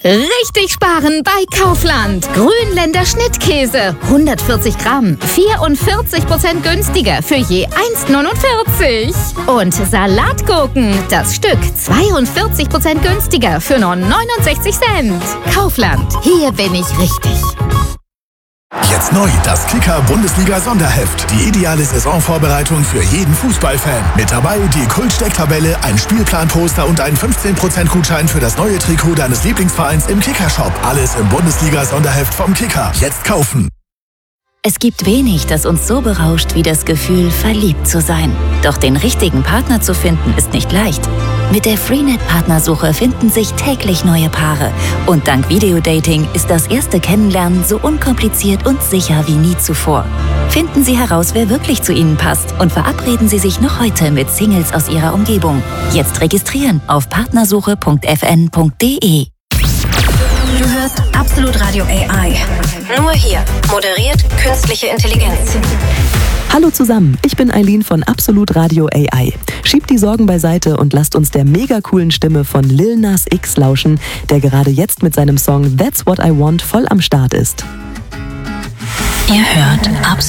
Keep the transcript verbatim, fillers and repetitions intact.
Richtig sparen bei Kaufland. Grünländer Schnittkäse, hundertvierzig Gramm, vierundvierzig Prozent günstiger für je eins Komma neunundvierzig. Und Salatgurken, das Stück zweiundvierzig Prozent günstiger für nur neunundsechzig Cent. Kaufland, hier bin ich richtig. Jetzt neu das Kicker-Bundesliga-Sonderheft. Die ideale Saisonvorbereitung für jeden Fußballfan. Mit dabei die Kult-Stecktabelle, ein Spielplanposter und ein fünfzehn Prozent Gutschein für das neue Trikot deines Lieblingsvereins im Kicker-Shop. Alles im Bundesliga-Sonderheft vom Kicker. Jetzt kaufen! Es gibt wenig, das uns so berauscht wie das Gefühl, verliebt zu sein. Doch den richtigen Partner zu finden, ist nicht leicht. Mit der Freenet-Partnersuche finden sich täglich neue Paare. Und dank Videodating ist das erste Kennenlernen so unkompliziert und sicher wie nie zuvor. Finden Sie heraus, wer wirklich zu Ihnen passt und verabreden Sie sich noch heute mit Singles aus Ihrer Umgebung. Jetzt registrieren auf partnersuche punkt f n punkt d e. Du hörst Absolut Radio A I. Nur hier. Moderiert künstliche Intelligenz. Hallo zusammen, ich bin Eileen von Absolut Radio A I. Schiebt die Sorgen beiseite und lasst uns der mega coolen Stimme von Lil Nas X lauschen, der gerade jetzt mit seinem Song That's What I Want voll am Start ist. Ihr hört Absolut